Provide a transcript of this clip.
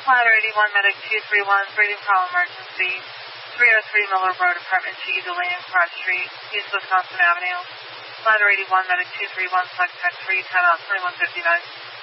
Ladder 81, Medic 231, breathing problem emergency, 303 Miller Road, Apartment G, Delaney Cross Street, East Wisconsin Avenue. Ladder 81, Medic 231, Flex Tech 3, timeout 2159.